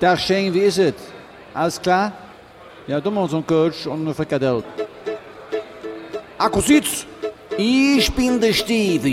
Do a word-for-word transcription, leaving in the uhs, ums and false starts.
Dag Shane, wie is het? Alles klar? Ja, doe maar zo'n Coach und eine Frikadelle. Akkusitz, ich bin der Stevie.